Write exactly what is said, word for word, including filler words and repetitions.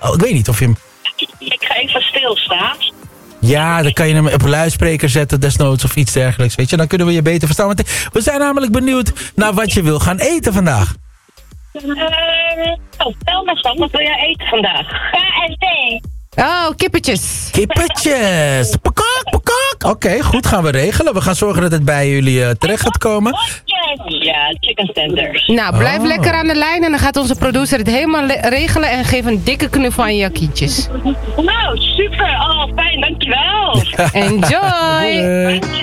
Oh, ik weet niet of je hem... Ik ga even stilstaan. Ja, dan kan je hem op een luidspreker zetten desnoods of iets dergelijks, weet je. Dan kunnen we je beter verstaan. Want we zijn namelijk benieuwd naar wat je wil gaan eten vandaag. Uh, oh, tel maar Sam, wat wil jij eten vandaag? K en T. Oh, kippetjes. Kippetjes. Pakak, pakak. Oké, okay, goed, gaan we regelen. We gaan zorgen dat het bij jullie uh, terecht gaat komen. Ja, chicken tenders. Nou, blijf Oh. lekker aan de lijn en dan gaat onze producer het helemaal le- regelen en geef een dikke knuffel aan je kietjes. Nou, super. Oh, fijn, dankjewel. Enjoy! Doei. Dankjewel.